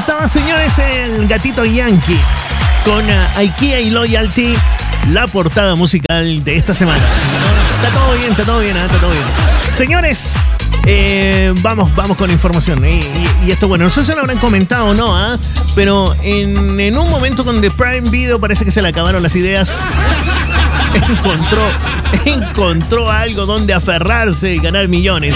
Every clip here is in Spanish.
estaba, señores, el Gatito Yankee con IKEA y Loyalty, la portada musical de esta semana. Está todo bien, está todo bien. Señores, vamos con información. Y esto, bueno, no sé si lo habrán comentado o no, pero en un momento con The Prime Video parece que se le acabaron las ideas. Encontró algo donde aferrarse y ganar millones.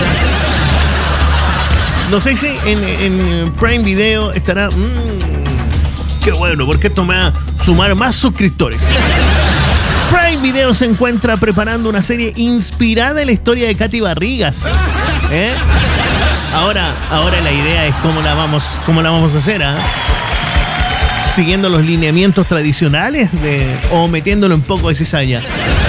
No sé si en Prime Video estará... qué bueno, porque esto me va a sumar más suscriptores. Prime Video se encuentra preparando una serie inspirada en la historia de Katy Barrigas. Ahora la idea es cómo la vamos a hacer, siguiendo los lineamientos tradicionales o metiéndolo un poco de cizaña.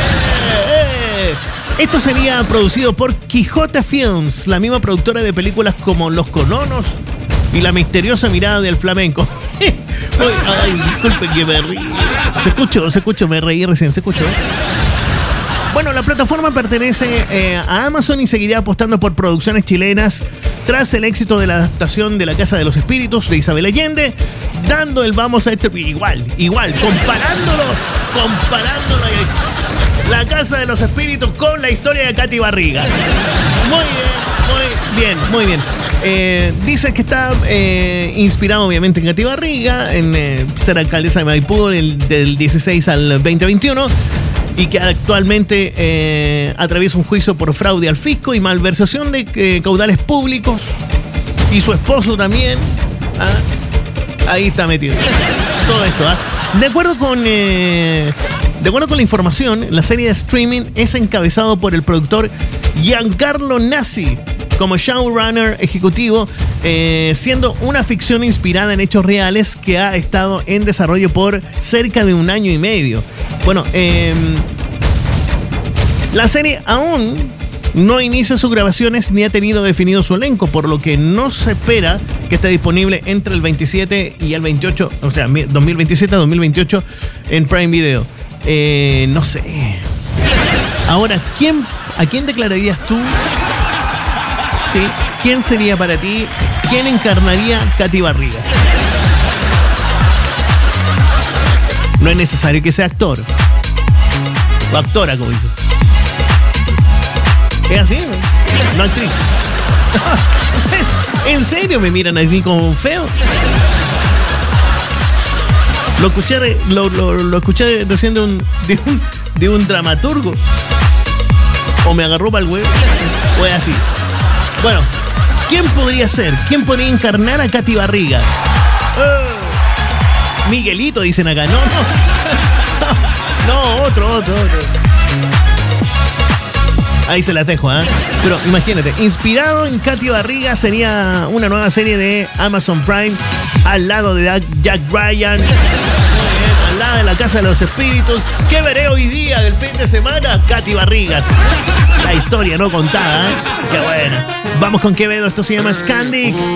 Esto sería producido por Quijota Films, la misma productora de películas como Los Colonos y La Misteriosa Mirada del Flamenco. Ay, disculpen que me ríe. Se escuchó, me reí recién, se escuchó. Bueno, la plataforma pertenece a Amazon y seguirá apostando por producciones chilenas tras el éxito de la adaptación de La Casa de los Espíritus de Isabel Allende, dando el vamos a este igual, comparándolo La Casa de los Espíritus con la historia de Katy Barriga. Muy bien. Dice que está inspirado obviamente en Katy Barriga, en ser alcaldesa de Maipú del 16 al 2021, y que actualmente atraviesa un juicio por fraude al fisco y malversación de caudales públicos, y su esposo también. Ahí está metido todo esto. De acuerdo con la información, la serie de streaming es encabezado por el productor Giancarlo Nazzi como showrunner ejecutivo, siendo una ficción inspirada en hechos reales que ha estado en desarrollo por cerca de 1 año y medio. Bueno, la serie aún no inicia sus grabaciones ni ha tenido definido su elenco, por lo que no se espera que esté disponible entre el 27 y el 28, o sea, 2027 a 2028 en Prime Video. No sé. Ahora, ¿a quién declararías tú? ¿Sí? ¿Quién sería para ti? ¿Quién encarnaría Katy Barriga? No es necesario que sea actor o actora, como dice. ¿Es así? No actriz. ¿En serio me miran a mí como feo? Lo escuché recién de un dramaturgo. O me agarró para el huevo. O es así. Bueno, ¿quién podría ser? ¿Quién podría encarnar a Katy Barriga? Miguelito, dicen acá. No, otro. Ahí se las dejo, Pero imagínate, inspirado en Katy Barriga sería una nueva serie de Amazon Prime al lado de Jack Ryan, al lado de La Casa de los Espíritus. ¿Qué veré hoy día del fin de semana? Katy Barrigas. La historia no contada, Qué buena. Vamos con Quevedo, esto se llama Scandic.